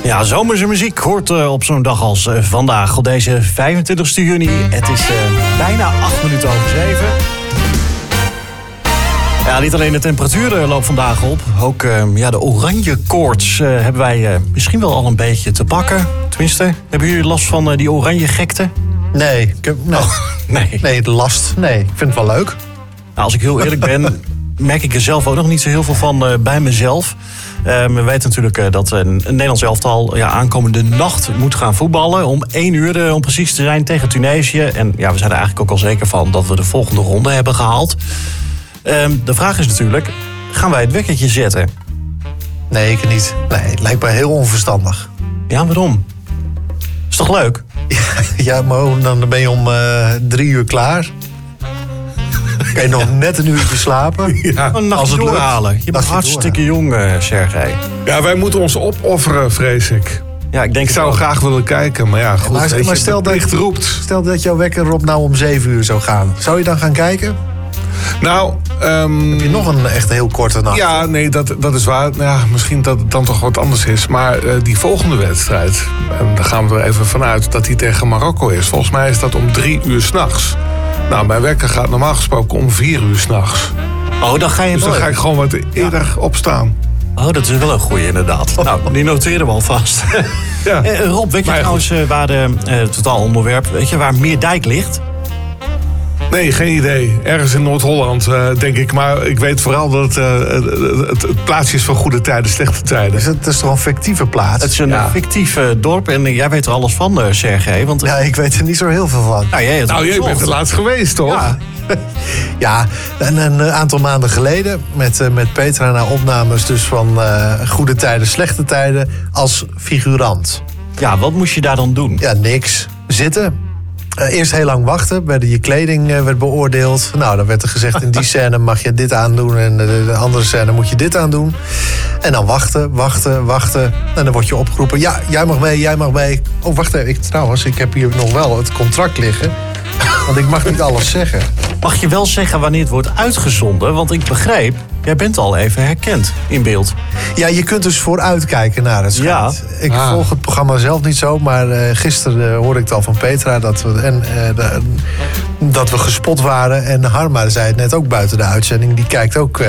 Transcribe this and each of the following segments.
Ja, zomerse muziek hoort op zo'n dag als vandaag, op deze 25 juni. Het is bijna 8 minuten over 7. Ja, niet alleen de temperatuur loopt vandaag op. Ook de oranje koorts hebben wij misschien wel al een beetje te pakken. Tenminste, hebben jullie last van die oranje gekte? Nee. Nee, last. Nee, ik vind het wel leuk. Nou, als ik heel eerlijk ben, merk ik er zelf ook nog niet zo heel veel van bij mezelf. We weten natuurlijk dat een Nederlands elftal aankomende nacht moet gaan voetballen. Om 1 uur om precies te zijn tegen Tunesië. En ja, we zijn er eigenlijk ook al zeker van dat we de volgende ronde hebben gehaald. De vraag is natuurlijk, gaan wij het wekkertje zetten? Nee, ik niet. Nee, het lijkt me heel onverstandig. Ja, waarom? Is toch leuk? Ja, maar dan ben je om 3 uur klaar. Kan je nog net een uurtje slapen? Ja, een nachtje doorhalen. Je bent hartstikke jong, Sergej. Ja, wij moeten ons opofferen, vrees ik. Ja, ik zou graag willen kijken, maar ja, goed. Maar stel dat jouw wekker Rob nou om 7 uur zou gaan. Zou je dan gaan kijken? Nou, heb je nog een echt heel korte nacht? Ja, nee, dat is waar. Ja, misschien dat het dan toch wat anders is. Maar die volgende wedstrijd, en daar gaan we er even vanuit dat die tegen Marokko is. Volgens mij is dat om 3 uur 's nachts. Nou, mijn wekker gaat normaal gesproken om 4 uur 's nachts. Oh, dan ga je dus dan ga ik gewoon wat eerder opstaan. Oh, dat is wel een goeie inderdaad. Nou, die noteren we alvast. Ja. Rob, weet je trouwens waar totaal onderwerp, weet je waar Meerdijk ligt? Nee, geen idee. Ergens in Noord-Holland, denk ik. Maar ik weet vooral dat het plaatsje is van goede tijden, slechte tijden. Dus het is toch een fictieve plaats? Het is een fictief dorp en jij weet er alles van, Sergej. Want... Ja, ik weet er niet zo heel veel van. Jij bent er laatst geweest, toch? Ja. Ja, een aantal maanden geleden met Petra naar opnames dus van goede tijden, slechte tijden als figurant. Ja, wat moest je daar dan doen? Ja, niks. Zitten. Eerst heel lang wachten, je kleding werd beoordeeld. Nou, dan werd er gezegd, in die scène mag je dit aandoen en de andere scène moet je dit aandoen. En dan wachten. En dan word je opgeroepen, ja, jij mag mee. Oh, wacht even, ik heb hier nog wel het contract liggen. Want ik mag niet alles zeggen. Mag je wel zeggen wanneer het wordt uitgezonden? Want ik begreep, jij bent al even herkend in beeld. Ja, je kunt dus vooruitkijken naar het schijnt. Ja. Ik volg het programma zelf niet zo, maar gisteren hoorde ik het al van Petra dat we gespot waren. En Harma zei het net ook buiten de uitzending. Die kijkt ook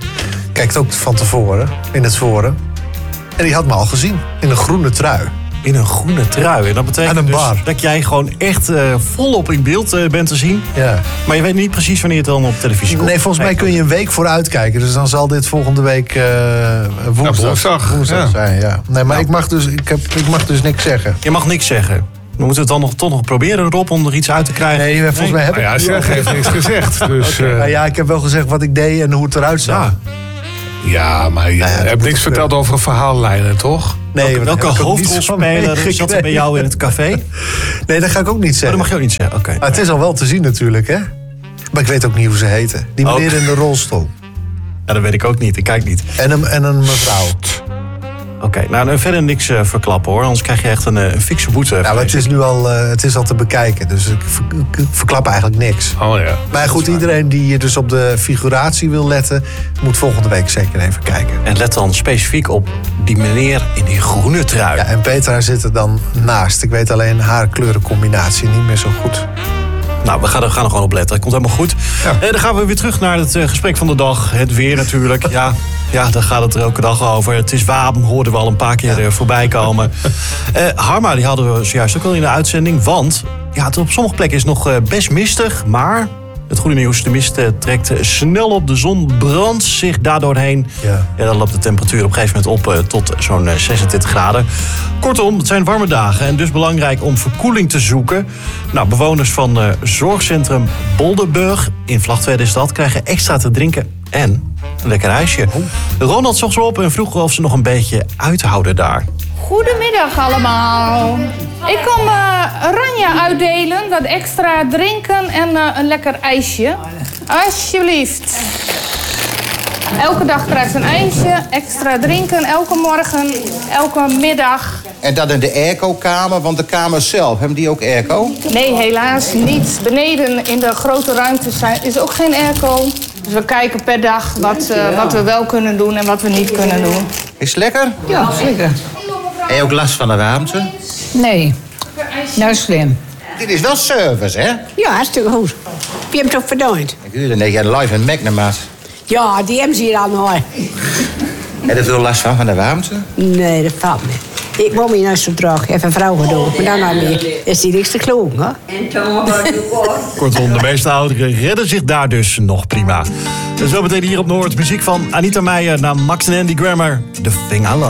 van tevoren, in het forum. En die had me al gezien, in een groene trui. In een groene trui. En dat betekent dus dat jij gewoon echt volop in beeld bent te zien. Ja. Maar je weet niet precies wanneer het dan op televisie komt. Nee, volgens mij kun je een week vooruit kijken. Dus dan zal dit volgende week woensdag zijn. Ja. Nee, maar ik mag dus niks zeggen. Je mag niks zeggen. We moeten het dan toch nog proberen, Rob, om er iets uit te krijgen. Nee, volgens mij heb ik... Sergej heeft niks gezegd. Dus, ja, ik heb wel gezegd wat ik deed en hoe het eruit zag. Ja, maar je hebt niks verteld over verhaallijnen, toch? Nee, welke hoofdrolspeler zat er bij jou in het café? Nee, dat ga ik ook niet zeggen. Dat mag je ook niet zeggen, oké. Maar het is al wel te zien natuurlijk, hè? Maar ik weet ook niet hoe ze heten. Die meneer in de rolstoel. Ja, dat weet ik ook niet, ik kijk niet. En een mevrouw. Oké, nou verder niks verklappen hoor, anders krijg je echt een fikse boete. Ja, maar het is al te bekijken, dus ik verklap eigenlijk niks. Oh ja. Maar goed, iedereen die dus op de figuratie wil letten, moet volgende week zeker even kijken. En let dan specifiek op die meneer in die groene trui. Ja, en Petra zit er dan naast. Ik weet alleen haar kleurencombinatie niet meer zo goed. Nou, we gaan er gewoon op letten. Dat komt helemaal goed. Ja. Dan gaan we weer terug naar het gesprek van de dag. Het weer natuurlijk. Ja, daar gaat het er elke dag over. Het is warm, hoorden we al een paar keer voorbij komen. Harma, die hadden we zojuist ook al in de uitzending. Want het op sommige plekken is nog best mistig. Maar het goede nieuws, de mist trekt snel op. De zon brandt zich daardoorheen. Ja, dan loopt de temperatuur op een gegeven moment op tot zo'n 26 graden. Kortom, het zijn warme dagen en dus belangrijk om verkoeling te zoeken. Nou, bewoners van zorgcentrum Bolderburg in Vlagtwedde stad krijgen extra te drinken en een lekker ijsje. Ronald zocht ze op en vroeg of ze nog een beetje uithouden daar. Goedemiddag allemaal. Ik kom oranje uitdelen, wat extra drinken en een lekker ijsje. Alsjeblieft. Elke dag krijgt een ijsje, extra drinken, elke morgen, elke middag. En dat in de airco-kamer, want de kamers zelf, hebben die ook airco? Nee, helaas niet. Beneden in de grote ruimtes is ook geen airco. Dus we kijken per dag wat we wel kunnen doen en wat we niet kunnen doen. Is het lekker? Ja, zeker. Heb je ook last van de warmte? Nee, nou slim. Dit is wel service, hè? Ja, hartstikke goed. Heb je hem toch verdiend? Ik huurde net jij live in Magnemaat. Ja, die hebben ze hier al nog. Heb je er veel last van de warmte? Nee, dat valt me. Ik woon hier nou zo terug, even vrouwen doen. Maar dan nou meer is die niks te kloon, hè? Kortom, de meeste ouderen redden zich daar dus nog prima. En zo meteen hier op Noord muziek van Anita Meijer naar Max en Andy Grammer. The Thing I Love.